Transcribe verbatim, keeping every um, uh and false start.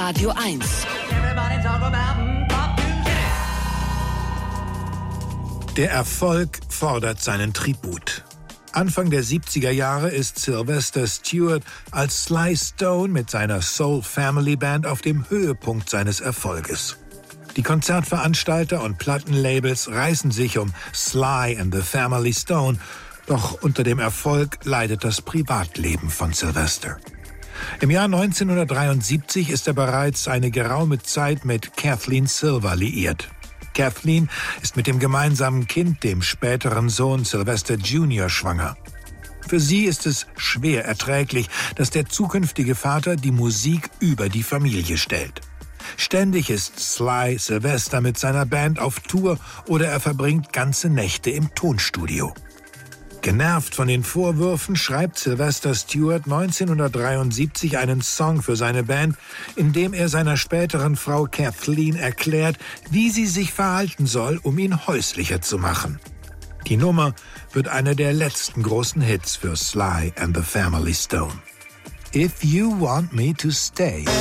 Radio eins. Der Erfolg fordert seinen Tribut. Anfang der siebziger Jahre ist Sylvester Stewart als Sly Stone mit seiner Soul Family Band auf dem Höhepunkt seines Erfolges. Die Konzertveranstalter und Plattenlabels reißen sich um Sly and the Family Stone, doch unter dem Erfolg leidet das Privatleben von Sylvester. Im Jahr neunzehnhundertdreiundsiebzig ist er bereits eine geraume Zeit mit Kathleen Silver liiert. Kathleen ist mit dem gemeinsamen Kind, dem späteren Sohn Sylvester Junior, schwanger. Für sie ist es schwer erträglich, dass der zukünftige Vater die Musik über die Familie stellt. Ständig ist Sly Sylvester mit seiner Band auf Tour oder er verbringt ganze Nächte im Tonstudio. Genervt von den Vorwürfen schreibt Sylvester Stewart neunzehnhundertdreiundsiebzig einen Song für seine Band, in dem er seiner späteren Frau Kathleen erklärt, wie sie sich verhalten soll, um ihn häuslicher zu machen. Die Nummer wird einer der letzten großen Hits für Sly and the Family Stone. If you want me to stay.